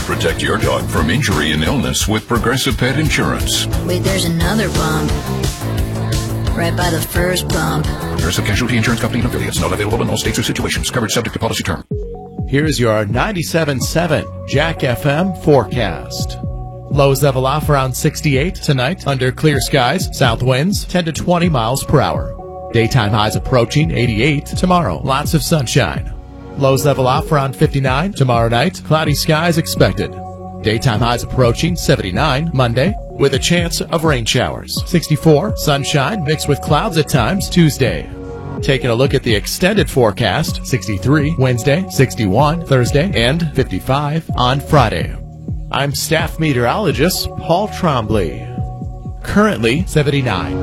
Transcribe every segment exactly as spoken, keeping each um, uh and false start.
Protect your dog from injury and illness with Progressive Pet Insurance. Wait, there's another bump. Right by the first bump. Progressive Casualty Insurance Company and affiliates. Not available in all states or situations. Coverage subject to policy term. Here's your ninety-seven point seven Jack F M forecast. Lows level off around sixty-eight tonight under clear skies. South winds ten to twenty miles per hour. Daytime highs approaching eighty-eight tomorrow. Lots of sunshine. Lows level off around fifty-nine tomorrow night. Cloudy skies expected. Daytime highs approaching seventy-nine Monday with a chance of rain showers. sixty-four sunshine mixed with clouds at times Tuesday. Taking a look at the extended forecast, sixty-three Wednesday, sixty-one Thursday, and fifty-five on Friday. I'm staff meteorologist Paul Trombley. Currently seventy-nine.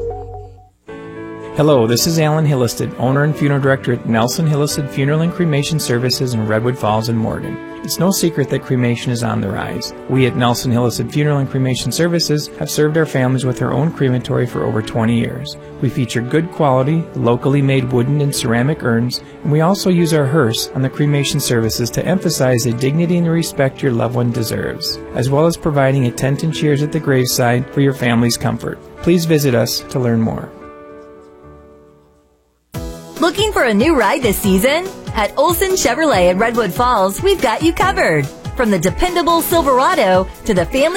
Hello, this is Alan Hillisted, owner and funeral director at Nelson Hillisted Funeral and Cremation Services in Redwood Falls and Morgan. It's no secret that cremation is on the rise. We at Nelson Hillisted Funeral and Cremation Services have served our families with our own crematory for over twenty years. We feature good quality, locally made wooden and ceramic urns, and we also use our hearse on the cremation services to emphasize the dignity and respect your loved one deserves, as well as providing a tent and chairs at the graveside for your family's comfort. Please visit us to learn more. Looking for a new ride this season? At Olson Chevrolet in Redwood Falls, we've got you covered. From the dependable Silverado to the family